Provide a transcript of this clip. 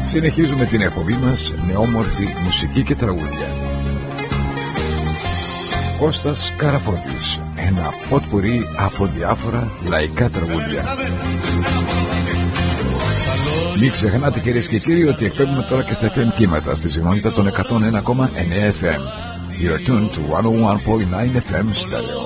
Συνεχίζουμε την εκπομπή μας με όμορφη μουσική και τραγούδια. Κώστας Καραφώτης, ένα ποτπουρί από διάφορα λαϊκά τραγούδια. Μην ξεχνάτε κυρίες και κύριοι ότι εκπέμπουμε τώρα και στα FM κύματα στη συχνότητα των 101,9 FM. You're tuned to 101.9 FM stereo.